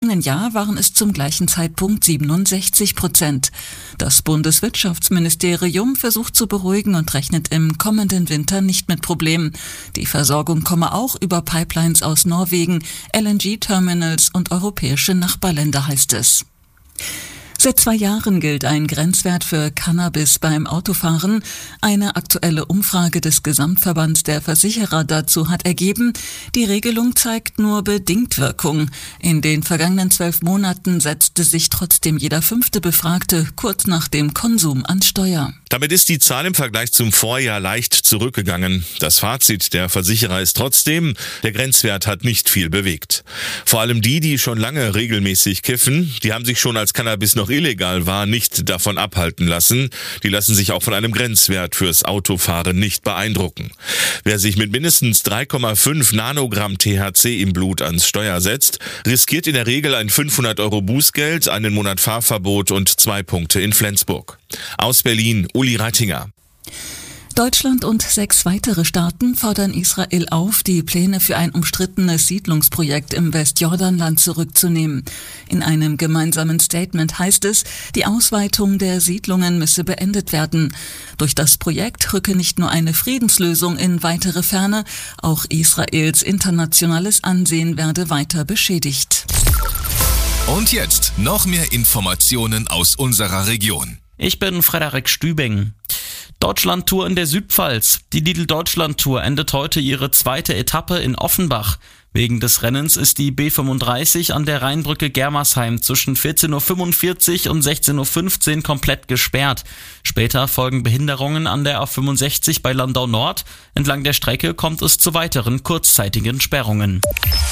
vergangenen Jahr waren es zum gleichen Zeitpunkt 67%. Das Bundeswirtschaftsministerium versucht zu beruhigen und rechnet im kommenden Winter nicht mit Problemen. Die Versorgung komme auch über Pipelines aus Norwegen, LNG-Terminals und europäische Nachbarländer, heißt es. Seit 2 Jahren gilt ein Grenzwert für Cannabis beim Autofahren. Eine aktuelle Umfrage des Gesamtverbands der Versicherer dazu hat ergeben, die Regelung zeigt nur bedingt Wirkung. In den vergangenen 12 Monaten setzte sich trotzdem jeder 5. Befragte kurz nach dem Konsum ans Steuer. Damit ist die Zahl im Vergleich zum Vorjahr leicht zurückgegangen. Das Fazit der Versicherer ist trotzdem, der Grenzwert hat nicht viel bewegt. Vor allem die schon lange regelmäßig kiffen, die haben sich schon als Cannabis noch illegal war, nicht davon abhalten lassen. Die lassen sich auch von einem Grenzwert fürs Autofahren nicht beeindrucken. Wer sich mit mindestens 3,5 Nanogramm THC im Blut ans Steuer setzt, riskiert in der Regel ein 500 € Bußgeld, einen Monat Fahrverbot und 2 Punkte in Flensburg. Aus Berlin, Uli Reitinger. Deutschland und 6 weitere Staaten fordern Israel auf, die Pläne für ein umstrittenes Siedlungsprojekt im Westjordanland zurückzunehmen. In einem gemeinsamen Statement heißt es, die Ausweitung der Siedlungen müsse beendet werden. Durch das Projekt rücke nicht nur eine Friedenslösung in weitere Ferne, auch Israels internationales Ansehen werde weiter beschädigt. Und jetzt noch mehr Informationen aus unserer Region. Ich bin Frederik Stübing. Deutschlandtour in der Südpfalz. Die Lidl-Deutschland-Tour endet heute ihre 2. Etappe in Offenbach. Wegen des Rennens ist die B35 an der Rheinbrücke Germersheim zwischen 14:45 und 16:15 Uhr komplett gesperrt. Später folgen Behinderungen an der A65 bei Landau Nord. Entlang der Strecke kommt es zu weiteren kurzzeitigen Sperrungen.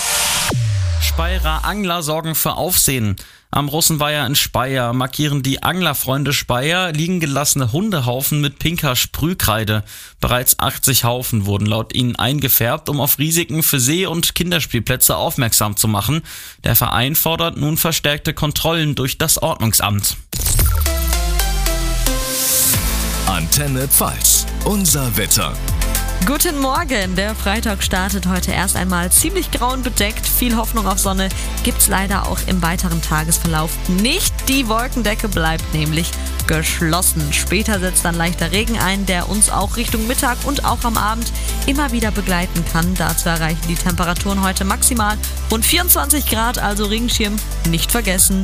Speyerer Angler sorgen für Aufsehen. Am Russenweiher in Speyer markieren die Anglerfreunde Speyer liegen gelassene Hundehaufen mit pinker Sprühkreide. Bereits 80 Haufen wurden laut ihnen eingefärbt, um auf Risiken für See- und Kinderspielplätze aufmerksam zu machen. Der Verein fordert nun verstärkte Kontrollen durch das Ordnungsamt. Antenne Pfalz, unser Wetter. Guten Morgen, der Freitag startet heute erst einmal ziemlich grau und bedeckt. Viel Hoffnung auf Sonne gibt's leider auch im weiteren Tagesverlauf nicht. Die Wolkendecke bleibt nämlich geschlossen. Später setzt dann leichter Regen ein, der uns auch Richtung Mittag und auch am Abend immer wieder begleiten kann. Dazu erreichen die Temperaturen heute maximal rund 24 Grad, also Regenschirm nicht vergessen.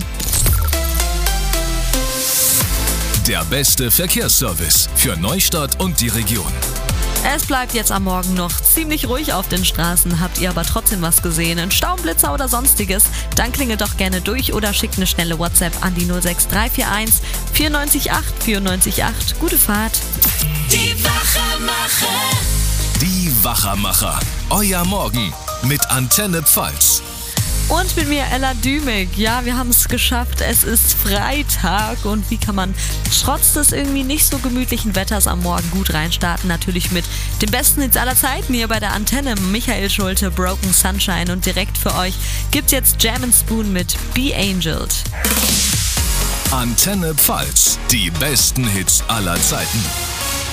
Der beste Verkehrsservice für Neustadt und die Region. Es bleibt jetzt am Morgen noch ziemlich ruhig auf den Straßen. Habt ihr aber trotzdem was gesehen, einen Staublitzer oder sonstiges, dann klingelt doch gerne durch oder schickt eine schnelle WhatsApp an die 06341 94 8. Gute Fahrt. Die Wachermacher. Die Wachermacher. Euer Morgen mit Antenne Pfalz. Und mit mir Ella Dümig. Ja, wir haben es geschafft. Es ist Freitag. Und wie kann man trotz des irgendwie nicht so gemütlichen Wetters am Morgen gut reinstarten? Natürlich mit dem besten Hits aller Zeiten hier bei der Antenne. Michael Schulte, Broken Sunshine. Und direkt für euch gibt's jetzt Jam & Spoon mit Be Angeled. Antenne Pfalz. Die besten Hits aller Zeiten.